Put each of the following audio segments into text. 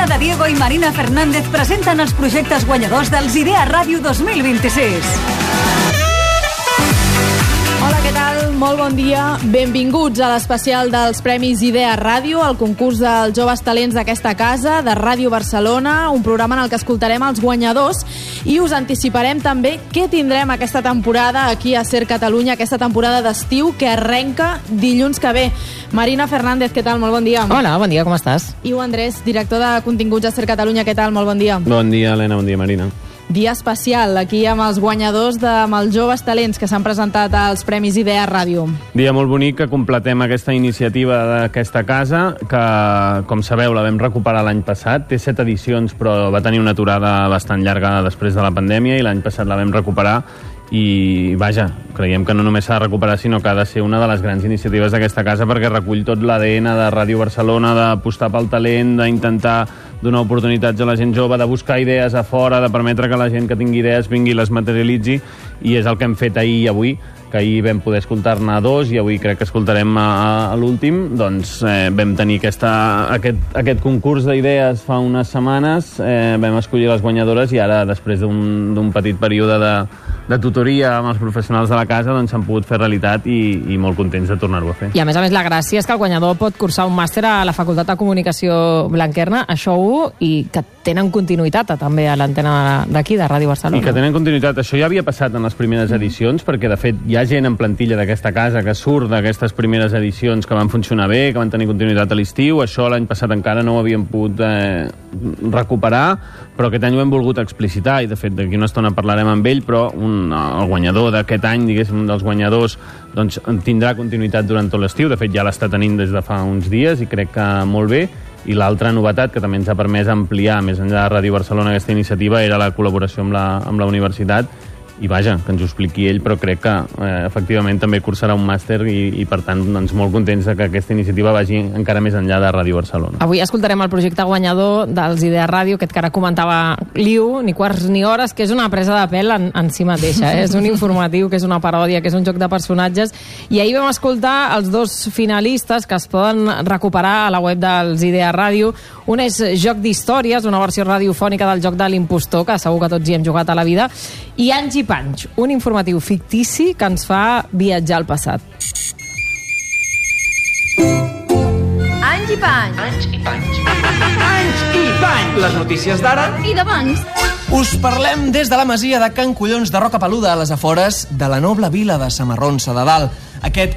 Ada Diego i Marina Fernández presenten els projectes guanyadors dels Idea Ràdio 2026. Hola, què tal? Molt bon dia. Benvinguts a l'especial dels Premis Idea Ràdio, el concurs dels joves talents d'aquesta casa, de Ràdio Barcelona, un programa en el que escoltarem els guanyadors i us anticiparem també què tindrem aquesta temporada aquí a Ser Catalunya, aquesta temporada d'estiu que arrenca dilluns que ve. Marina Fernández, què tal? Molt bon dia. Hola, bon dia, com estàs? Iu Andrés, director de continguts a Ser Catalunya, què tal? Molt bon dia. Bon dia, Helena, bon dia, Marina. Dia especial aquí amb els guanyadors amb els joves talents que s'han presentat als Premis Idea Ràdio. Dia molt bonic que completem aquesta iniciativa d'aquesta casa que, com sabeu, la vam recuperar l'any passat. Té 7 edicions, però va tenir una aturada bastant llarga després de la pandèmia i l'any passat la vam recuperar i, vaja, creiem que no només s'ha de recuperar, sinó que ha de ser una de les grans iniciatives d'aquesta casa perquè recull tot l'ADN de Ràdio Barcelona, d'apostar pel talent, d'intentar donar oportunitats a la gent jove, de buscar idees a fora, de permetre que la gent que tingui idees vingui i les materialitzi, i és el que hem fet ahir i avui, que ahir vam poder escoltar-ne 2 i avui crec que escoltarem a l'últim. Doncs vam tenir aquest concurs d'idees fa unes setmanes, vam escollir les guanyadores i ara, després d'un petit període de tutoria amb els professionals de la casa, doncs s'han pogut fer realitat i molt contents de tornar-ho a fer. I a més, la gràcia és que el guanyador pot cursar un màster a la Facultat de Comunicació Blanquerna, això i que tenen continuïtat també a l'antena d'aquí, de Ràdio Barcelona. I que tenen continuïtat. Això ja havia passat en les primeres edicions, perquè de fet hi ha gent en plantilla d'aquesta casa que surt d'aquestes primeres edicions que van funcionar bé, que van tenir continuïtat a l'estiu. Això l'any passat encara no ho havíem pogut recuperar, però aquest any ho hem volgut explicitar i de fet d'aquí una estona parlarem amb ell, però el guanyador d'aquest any, diguéssim, dels guanyadors, doncs tindrà continuïtat durant tot l'estiu. De fet ja l'està tenint des de fa uns dies i crec que molt bé. I l'altra novetat que també ens ha permès ampliar més enllà de Ràdio Barcelona aquesta iniciativa era la col·laboració amb la universitat. I vaja, que ens ho expliqui ell, però crec que efectivament també cursarà un màster i per tant doncs, molt contents que aquesta iniciativa vagi encara més enllà de Ràdio Barcelona. Avui escoltarem el projecte guanyador dels Idea Ràdio, aquest que ara comentava Liu, ni quarts ni hores, que és una presa de pèl en si mateixa. És un informatiu, que és una paròdia, que és un joc de personatges. I ahir vam escoltar els 2 finalistes que es poden recuperar a la web dels Idea Ràdio. Un és Joc d'Històries, una versió radiofònica del joc de l'impostor, que segur que tots hi hem jugat a la vida, i Angie Panys, un informatiu fictici que ens fa viatjar al passat. Anys i panys. Anys i panys. Anys i panys. Les notícies d'ara I d'abans. us parlem des de la masia de Can Collons de Roca Peluda, a les afores de la noble vila de Samarronsa de Dalt. Aquest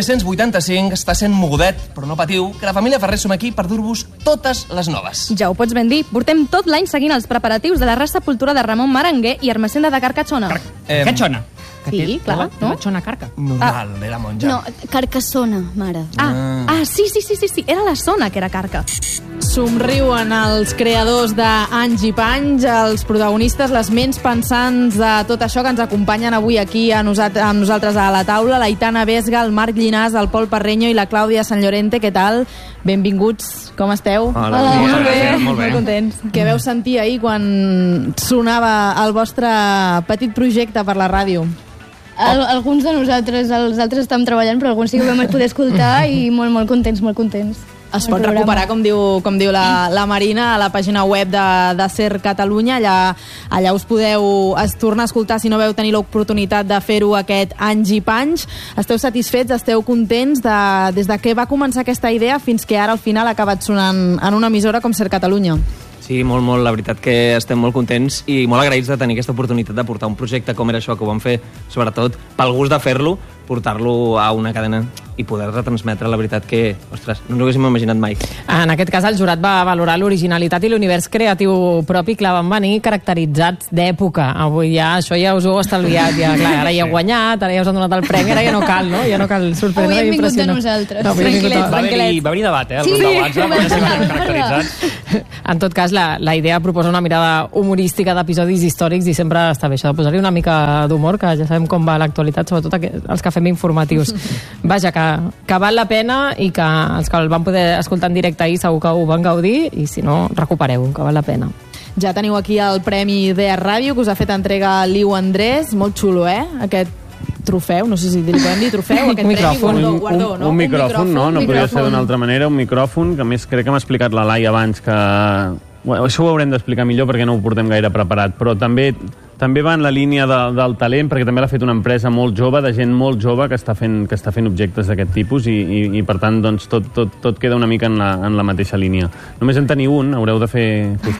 1385 està sent mogudet, però no patiu, que la família Ferrer som aquí per dur-vos totes les noves. Ja ho pots ben dir. Portem tot l'any seguint els preparatius de la Sepultura de Ramon Maranguer i Ermessenda de Carcassona. Carcassona. Sí, clar, no? Xona Carca. Normal, era monja. No, Carcassona, mare. Sí, era la zona que era Carca. Somriuen els creadors d'Anys i Panys, els protagonistes, les ments pensants de tot això que ens acompanyen avui aquí amb nosaltres a la taula, l'Aitana Vesga, el Marc Llinàs, el Pol Parreño i la Clàudia Sant Llorente. Què tal? Benvinguts, com esteu? Hola, molt contents. Què veu sentir ahir quan sonava el vostre petit projecte per la ràdio? Alguns de nosaltres, els altres estàvem treballant, però alguns sí que ho vam poder escoltar i molt contents, molt contents. Es pot recuperar, com diu la Marina, a la pàgina web de Ser Catalunya. Allà us podeu tornar a escoltar si no veu tenir l'oportunitat de fer-ho aquest Anys i Panys. Esteu satisfets, esteu contents des de que va començar aquesta idea fins que ara al final ha acabat sonant en una emissora com Ser Catalunya? Sí, molt. La veritat que estem molt contents i molt agraïts de tenir aquesta oportunitat de portar un projecte com era això, que ho vam fer sobretot pel gust de fer-lo, portar-lo a una cadena i poder retransmetre, la veritat que, ostres, no ens ho haguéssim imaginat mai. En aquest cas, el jurat va valorar l'originalitat i l'univers creatiu propi, clar, van venir caracteritzats d'època. Avui això ja us ho heu estalviat, clar, ara ja heu guanyat, ara ja us han donat el premi, ara ja no cal, no? Ja no cal sorprendre. Avui hem vingut de nosaltres. No, Va venir debat, el grup d'abans va poder ser caracteritzat. En tot cas, la idea proposa una mirada humorística d'episodis històrics i sempre està bé això de posar-hi una mica d'humor, que ja sabem com va l'actualitat, sobretot els que fem informatius. Vaja, que val la pena i que els que el van poder escoltar en directe ahir segur que ho van gaudir i si no, recupereu-ho, que val la pena. Ja teniu aquí el Premi Idea Ràdio que us ha fet entrega l'Iu Andrés, molt xulo, aquest trofeu, no sé si li podem dir trofeu, aquest micròfon. Premi, guardó, no? Un micròfon, no podria ser d'una altra manera, un micròfon, que a més crec que m'ha explicat la Laia abans que Bueno, això ho haurem d'explicar millor perquè no ho portem gaire preparat, però també va en la línia del talent, perquè també l'ha fet una empresa molt jove, de gent molt jove que està fent objectes d'aquest tipus i per tant, doncs, tot queda una mica en la mateixa línia. Només en teniu un, haureu de fer